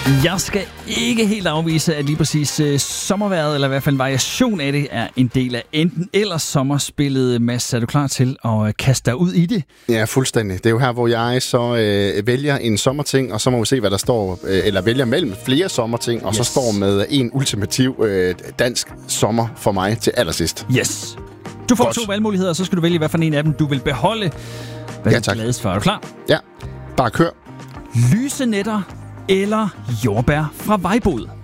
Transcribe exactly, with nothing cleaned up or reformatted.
Jeg skal ikke helt afvise, at lige præcis øh, sommerværet, eller i hvert fald en variation af det, er en del af enten eller sommerspillet. Mads, er du klar til at øh, kaste dig ud i det? Ja, fuldstændig. Det er jo her, hvor jeg så øh, vælger en sommerting, og så må vi se, hvad der står, øh, eller vælger mellem flere sommerting, og yes. så står med en ultimativ øh, dansk sommer for mig til allersidst. Yes. Du får Godt. to valgmuligheder, og så skal du vælge, hvad for en af dem du vil beholde. Hvad ja, er du gladest for? Er du klar? Ja, bare kør. Lyse nætter eller jordbær fra vejbod?